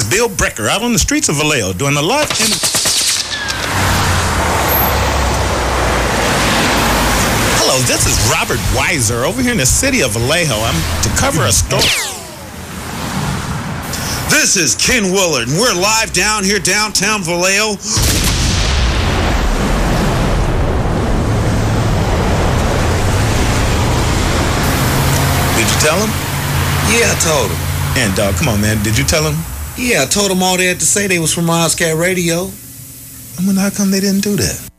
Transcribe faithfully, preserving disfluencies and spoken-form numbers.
Bill Brecker out on the streets of Vallejo doing a live interview. Hello, this is Robert Weiser over here in the city of Vallejo. I'm to cover a story. This is Ken Willard, and we're live down here downtown Vallejo. Did you tell him? Yeah, I told him. And dog, come on, man. Did you tell him? Yeah, I told them all they had to say. They was from Ozcat Radio. I wonder how come they didn't do that.